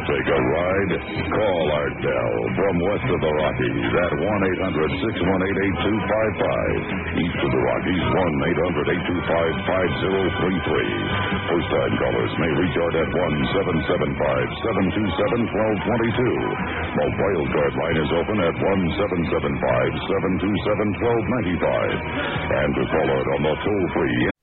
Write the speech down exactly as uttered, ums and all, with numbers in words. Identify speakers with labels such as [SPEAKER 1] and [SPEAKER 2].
[SPEAKER 1] take a ride? Call Art Bell from west of the Rockies at one eight hundred six one eight eight two five five. East of the Rockies, one eight hundred eight two five five zero three three. First-time callers may reach Art at one seven seven five seven two seven one two two two. The wild card line is open at one seven seven five seven two seven one two nine five. And to call Art on the toll-free